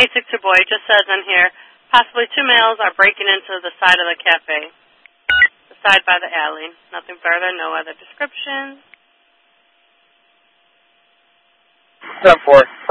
862 boy just says in here, possibly 2 males are breaking into the side of the cafe. The side by the alley. Nothing further, no other description. 10-4.